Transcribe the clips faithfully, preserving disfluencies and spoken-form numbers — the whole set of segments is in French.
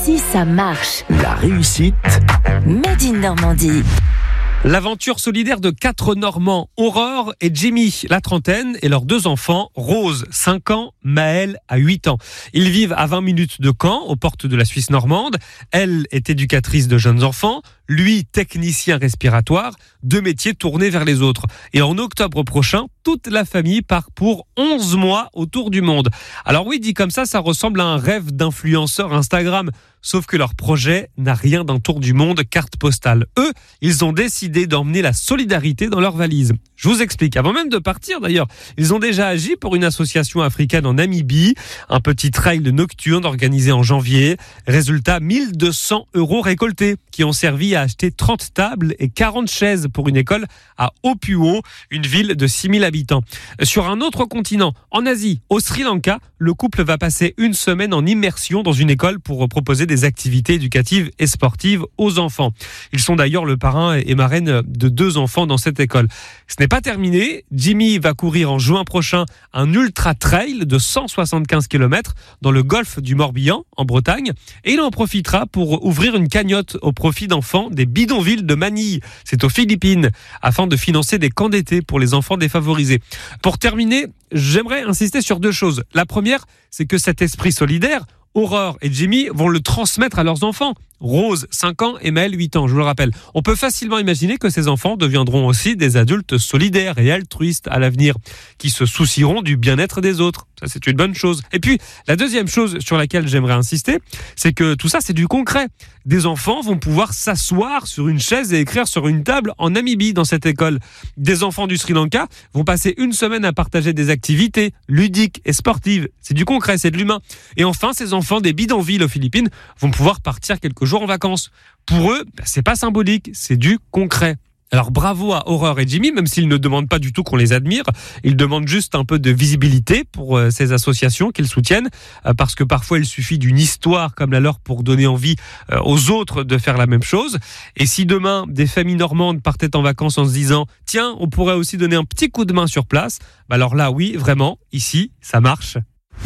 Ici, ça marche. La réussite Made in Normandie. L'aventure solidaire de quatre Normands, Aurore et Jimmy, la trentaine, et leurs deux enfants, Rose, cinq ans, Maëlle, à huit ans. Ils vivent à vingt minutes de Caen, aux portes de la Suisse normande. Elle est éducatrice de jeunes enfants, lui, technicien respiratoire, deux métiers tournés vers les autres. Et en octobre prochain, toute la famille part pour onze mois autour du monde. Alors oui, dit comme ça, ça ressemble à un rêve d'influenceur Instagram. Sauf que leur projet n'a rien d'un tour du monde carte postale. Eux, ils ont décidé d'emmener la solidarité dans leur valise. Je vous explique. Avant même de partir, d'ailleurs, ils ont déjà agi pour une association africaine en Namibie. Un petit trail nocturne organisé en janvier. Résultat, mille deux cents euros récoltés qui ont servi à acheter trente tables et quarante chaises pour une école à Opuo, une ville de six mille habitants. Sur un autre continent, en Asie, au Sri Lanka, le couple va passer une semaine en immersion dans une école pour proposer des activités éducatives et sportives aux enfants. Ils sont d'ailleurs le parrain et marraine de deux enfants dans cette école. Ce n'est pas terminé. Jimmy va courir en juin prochain un ultra trail de cent soixante-quinze kilomètres dans le golfe du Morbihan, en Bretagne. Et il en profitera pour ouvrir une cagnotte au profit d'enfants des bidonvilles de Manille. C'est aux Philippines, afin de financer des camps d'été pour les enfants défavorisés. Pour terminer, j'aimerais insister sur deux choses. La première, c'est que cet esprit solidaire, Aurore et Jimmy vont le transmettre à leurs enfants. Rose, cinq ans, et Maëlle, huit ans, je vous le rappelle. On peut facilement imaginer que ces enfants deviendront aussi des adultes solidaires et altruistes à l'avenir, qui se soucieront du bien-être des autres. Ça, c'est une bonne chose. Et puis, la deuxième chose sur laquelle j'aimerais insister, c'est que tout ça, c'est du concret. Des enfants vont pouvoir s'asseoir sur une chaise et écrire sur une table en Namibie, dans cette école. Des enfants du Sri Lanka vont passer une semaine à partager des activités ludiques et sportives. C'est du concret, c'est de l'humain. Et enfin, ces enfants des bidonvilles aux Philippines vont pouvoir partir quelques jours en vacances. Pour eux, c'est pas symbolique, c'est du concret. Alors bravo à Aurore et Jimmy, même s'ils ne demandent pas du tout qu'on les admire, ils demandent juste un peu de visibilité pour euh, ces associations qu'ils soutiennent, euh, parce que parfois il suffit d'une histoire comme la leur pour donner envie euh, aux autres de faire la même chose. Et si demain des familles normandes partaient en vacances en se disant « Tiens, on pourrait aussi donner un petit coup de main sur place », bah alors là oui, vraiment, ici, ça marche.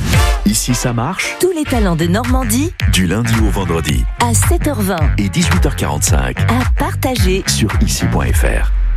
Ici, ça marche. Tous les talents de Normandie, Du lundi au vendredi à sept heures vingt, et dix-huit heures quarante-cinq à partager. sur ici point f r.